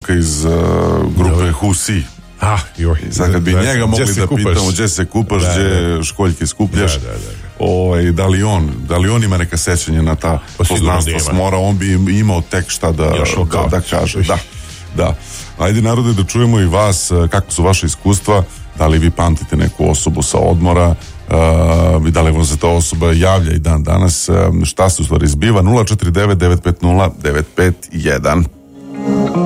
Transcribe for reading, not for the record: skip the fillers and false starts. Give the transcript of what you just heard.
momka iz grupe Husi. Sad kad bi njega mogli da pitamo gdje se kupaš, gdje školjke skupljaš, da li on ima neka sećanja na ta poznanstva s mora, on bi imao tek šta da kaže. Da. Ajde narode da čujemo i vas, kako su vaše iskustva, da li vi pamtite neku osobu sa odmora, da li vam se ta osoba javlja i dan danas, šta se u stvari zbiva. 049 950 951.